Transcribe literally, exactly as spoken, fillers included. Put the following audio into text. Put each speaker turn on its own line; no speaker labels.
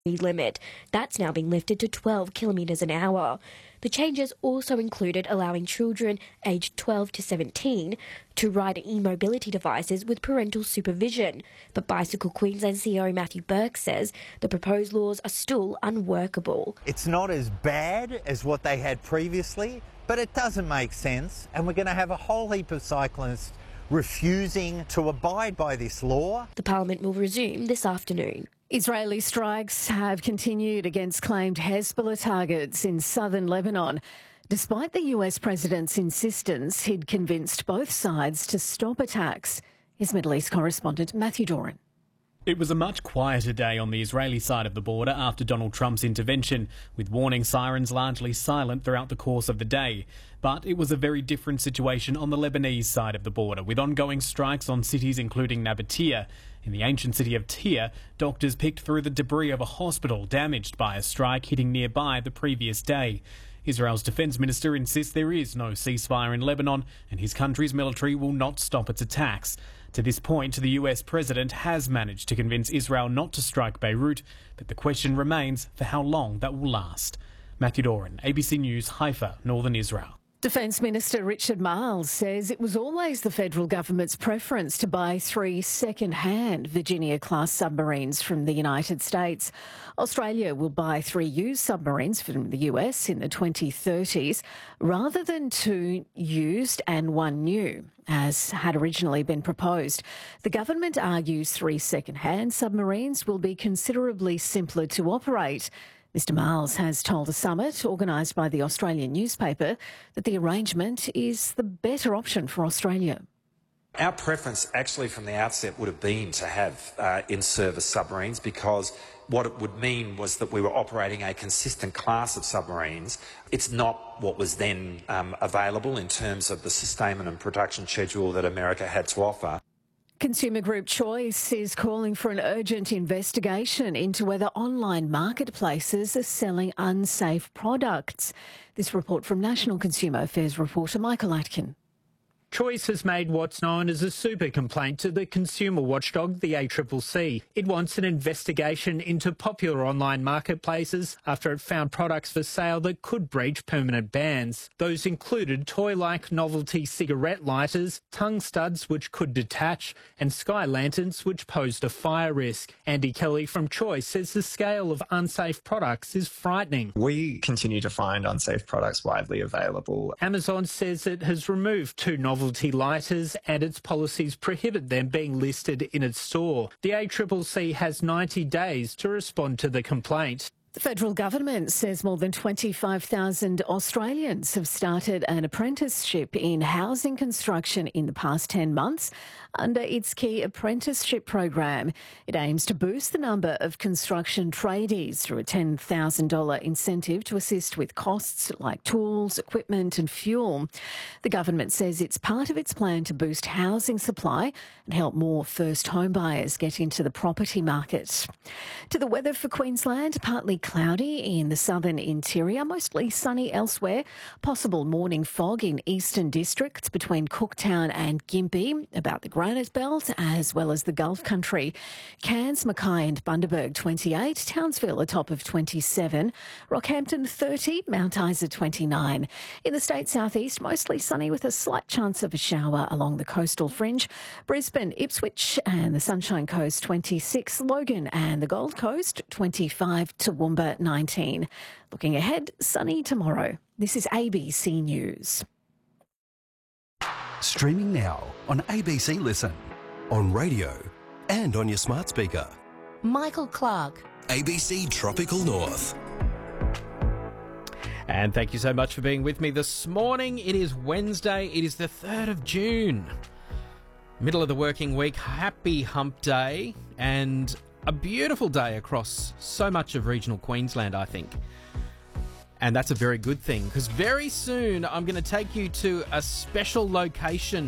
speed limit. That's now been lifted to twelve kilometres an hour. The changes also included allowing children aged twelve to seventeen to ride e-mobility devices with parental supervision. But Bicycle Queensland C E O Matthew Burke says the proposed laws are still unworkable.
It's not as bad as what they had previously, but it doesn't make sense, and we're going to have a whole heap of cyclists refusing to abide by this law.
The Parliament will resume this afternoon.
Israeli strikes have continued against claimed Hezbollah targets in southern Lebanon, despite the U S president's insistence he'd convinced both sides to stop attacks. His Middle East correspondent Matthew Doran.
It was a much quieter day on the Israeli side of the border after Donald Trump's intervention, with warning sirens largely silent throughout the course of the day. But it was a very different situation on the Lebanese side of the border, with ongoing strikes on cities including Nabatea. In the ancient city of Tyre, doctors picked through the debris of a hospital damaged by a strike hitting nearby the previous day. Israel's defence minister insists there is no ceasefire in Lebanon and his country's military will not stop its attacks. To this point, the U S president has managed to convince Israel not to strike Beirut, but the question remains for how long that will last. Matthew Doran, A B C News, Haifa, Northern Israel.
Defence Minister Richard Marles says it was always the federal government's preference to buy three second-hand Virginia-class submarines from the United States. Australia will buy three used submarines from the U S in the twenty thirties, rather than two used and one new, as had originally been proposed. The government argues three second-hand submarines will be considerably simpler to operate. Mister Marles has told a summit organised by the Australian newspaper that the arrangement is the better option for Australia.
Our preference actually from the outset would have been to have uh, in-service submarines, because what it would mean was that we were operating a consistent class of submarines. It's not what was then um, available in terms of the sustainment and production schedule that America had to offer.
Consumer group Choice is calling for an urgent investigation into whether online marketplaces are selling unsafe products. This report from National Consumer Affairs reporter Michael Atkin.
Choice has made what's known as a super complaint to the consumer watchdog, the A C C C. It wants an investigation into popular online marketplaces after it found products for sale that could breach permanent bans. Those included toy-like novelty cigarette lighters, tongue studs which could detach, and sky lanterns which posed a fire risk. Andy Kelly from Choice says the scale of unsafe products is frightening.
We continue to find unsafe products widely available.
Amazon says it has removed two novelty novelty lighters and its policies prohibit them being listed in its store. The A C C C has ninety days to respond to the complaint.
The federal government says more than twenty-five thousand Australians have started an apprenticeship in housing construction in the past ten months under its key apprenticeship program. It aims to boost the number of construction tradies through a ten thousand dollars incentive to assist with costs like tools, equipment and fuel. The government says it's part of its plan to boost housing supply and help more first home buyers get into the property market. To the weather for Queensland, partly cloudy in the southern interior, mostly sunny elsewhere. Possible morning fog in eastern districts between Cooktown and Gympie, about the Granite Belt, as well as the Gulf Country. Cairns, Mackay and Bundaberg twenty-eight, Townsville a top of twenty-seven, Rockhampton thirty, Mount Isa twenty-nine. In the state southeast, mostly sunny with a slight chance of a shower along the coastal fringe. Brisbane, Ipswich and the Sunshine Coast twenty-six, Logan and the Gold Coast twenty-five, Toowoomba nineteen. Looking ahead, sunny tomorrow. This is A B C News.
Streaming now on A B C Listen, on radio and on your smart speaker.
Michael Clark.
A B C Tropical North.
And thank you so much for being with me this morning. It is Wednesday. It is the third of June. Middle of the working week. Happy hump day. And a beautiful day across so much of regional Queensland, I think. And that's a very good thing, because very soon I'm going to take you to a special location